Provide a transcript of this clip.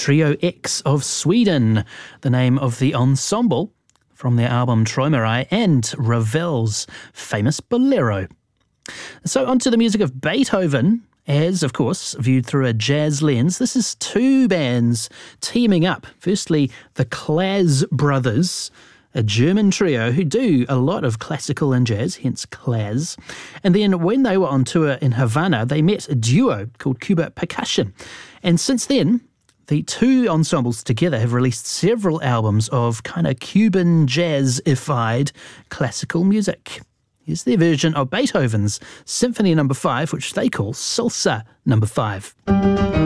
Trio X of Sweden, the name of the ensemble from their album Träumerei and Ravel's famous Bolero. So onto the music of Beethoven, as, of course, viewed through a jazz lens. This is two bands teaming up. Firstly, the Claes brothers, a German trio who do a lot of classical and jazz, hence Claes. And then when they were on tour in Havana, they met a duo called Cuba Percussion. And since then, the two ensembles together have released several albums of kind of Cuban jazz-ified classical music. Here's their version of Beethoven's Symphony No. 5, which they call Salsa No. 5.